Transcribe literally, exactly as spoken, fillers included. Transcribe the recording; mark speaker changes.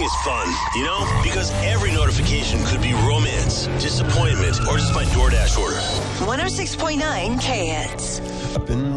Speaker 1: is fun, you know? Because every notification could be romance, disappointment, or just my DoorDash order.
Speaker 2: one oh six point nine K Hits.
Speaker 3: I've been